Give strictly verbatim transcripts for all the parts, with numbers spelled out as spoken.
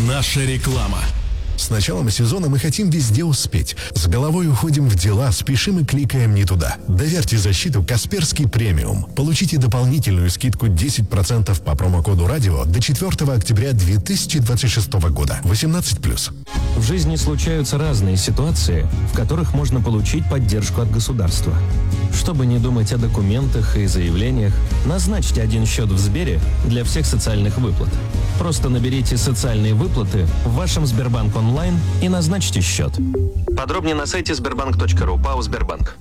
Наша реклама. С началом сезона мы хотим везде успеть. С головой уходим в дела, спешим и кликаем не туда. Доверьте защиту Касперский премиум. Получите дополнительную скидку десять процентов по промокоду радио до четвёртого октября две тысячи двадцать шестого года. восемнадцать плюс. В жизни случаются разные ситуации, в которых можно получить поддержку от государства. Чтобы не думать о документах и заявлениях, назначьте один счет в Сбере для всех социальных выплат. Просто наберите «Социальные выплаты» в вашем Сбербанк онлайн и назначьте счет. Подробнее на сайте сбербанк точка ру. ПАО «Сбербанк».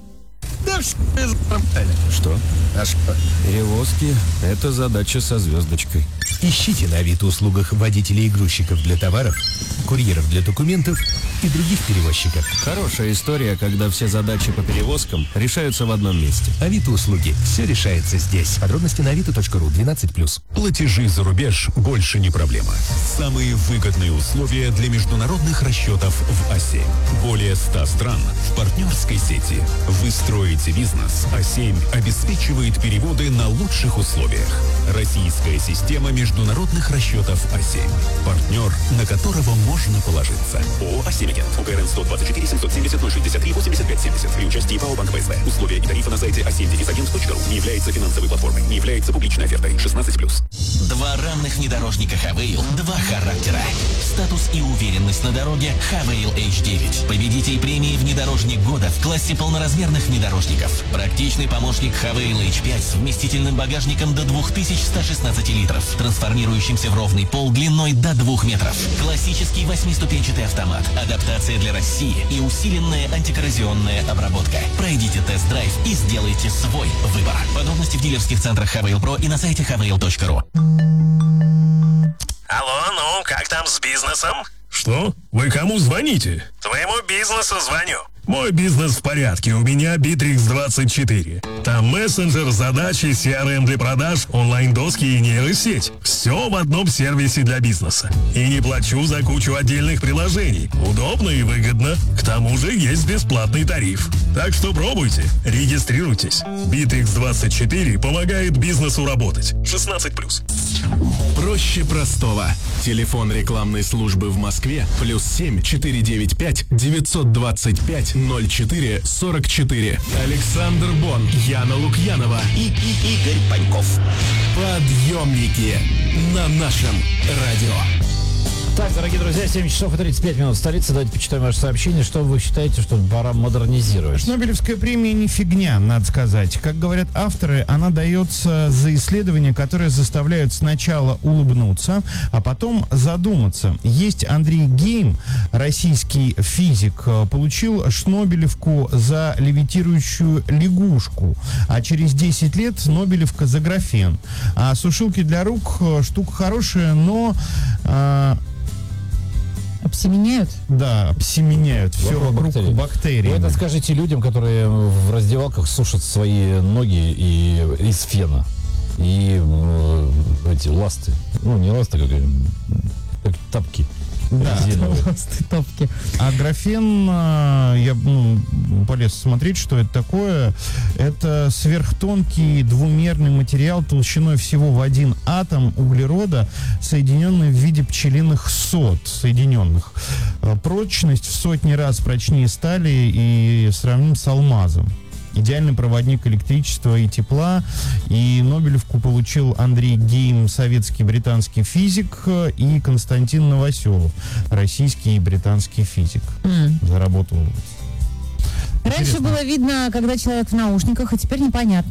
Что? А что? Перевозки – это задача со звездочкой. Ищите на Авито-услугах водителей и грузчиков для товаров, курьеров для документов и других перевозчиков. Хорошая история, когда все задачи по перевозкам решаются в одном месте. Авито-услуги. Все решается здесь. Подробности на авито точка ру. двенадцать плюс. Платежи за рубеж больше не проблема. Самые выгодные условия для международных расчетов в Осе. Более ста стран в партнерской сети. Вы строите бизнес. а семь обеспечивает переводы на лучших условиях. Российская система международных расчетов а семь. Партнер, на которого можно положиться. ООО «а семь Агент». УКРН сто двадцать четыре семьсот семьдесят ноль шестьдесят три восемьдесят пять семьдесят. При участии ПАО «Банк ПСБ». Условия и тарифы на сайте а семь агент точка ру. Не является финансовой платформой. Не является публичной офертой. шестнадцать плюс. Два ранних внедорожника Хавейл. Два характера. Статус и уверенность на дороге. Хавейл эйч девять. Победитель премии «Внедорожник года» в классе полноразмерных внедорожников. Практичный помощник Хавейл эйч пять с вместительным багажником до две тысячи сто шестнадцать литров, трансформирующимся в ровный пол длиной до двух метров. Классический восьмиступенчатый автомат. Адаптация для России и усиленная антикоррозионная обработка. Пройдите тест-драйв и сделайте свой выбор. Подробности в дилерских центрах Хавейл Про и на сайте хавейл точка ру. Алло, ну, как там с бизнесом? Что? Вы кому звоните? Твоему бизнесу звоню. Мой бизнес в порядке, у меня Битрикс двадцать четыре. Там мессенджер, задачи, си ар эм для продаж, онлайн-доски и нейросеть. Все в одном сервисе для бизнеса. И не плачу за кучу отдельных приложений. Удобно и выгодно. К тому же есть бесплатный тариф. Так что пробуйте, регистрируйтесь. Битрикс двадцать четыре помогает бизнесу работать. шестнадцать плюс. Проще простого. Телефон рекламной службы в Москве плюс семь четыре девять пять девятьсот двадцать пять ноль четыре сорок четыре. Александр Бон, Яна Лукьянова и, и Игорь Паньков. Подъемники на нашем радио. Так, дорогие друзья, семь часов и тридцать пять минут в столице. Давайте почитаем ваше сообщение. Что вы считаете, что пора модернизировать? Нобелевская премия не фигня, надо сказать. Как говорят авторы, она дается за исследования, которые заставляют сначала улыбнуться, а потом задуматься. Есть Андрей Гейм, российский физик, получил Шнобелевку за левитирующую лягушку, а через десять лет Нобелевка за графен. А сушилки для рук штука хорошая, но... А, Обсеменяют? Да, обсеменяют. Все вокруг бактерий. бактерий. Вы это скажите людям, которые в раздевалках сушат свои ноги и из фена. И э, эти ласты. Ну, не ласты, как, как тапки. Да, ласты, тапки. А графен, я ну, полез смотреть, что это такое. Это сверхтонкий двумерный материал толщиной всего в один атом углерода, соединенный в виде пчелиных сот, соединенных. Прочность в сотни раз прочнее стали и сравним с алмазом. Идеальный проводник электричества и тепла. И Нобелевку получил Андрей Гейм, советский британский физик, и Константин Новоселов, российский и британский физик. Mm. Заработал. Раньше Интересно. было видно, когда человек в наушниках, а теперь непонятно.